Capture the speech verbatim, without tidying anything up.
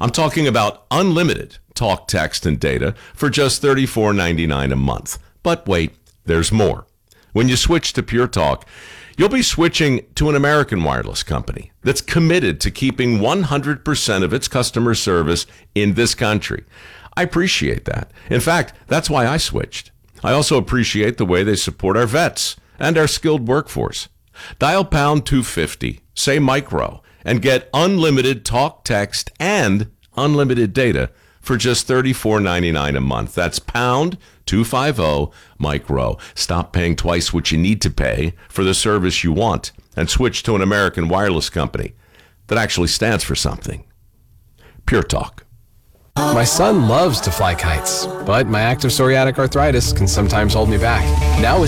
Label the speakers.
Speaker 1: I'm talking about unlimited talk, text, and data for just thirty-four ninety-nine a month. But wait, there's more. When you switch to Pure Talk, you'll be switching to an American wireless company that's committed to keeping one hundred percent of its customer service in this country. I appreciate that. In fact, that's why I switched. I also appreciate the way they support our vets and our skilled workforce. Dial pound two fifty, say micro, and get unlimited talk, text, and unlimited data for just thirty-four ninety-nine a month. That's pound two fifty micro. Stop paying twice what you need to pay for the service you want and switch to an American wireless company that actually stands for something. Pure Talk.
Speaker 2: My son loves to fly kites, but my active psoriatic arthritis can sometimes hold me back. Now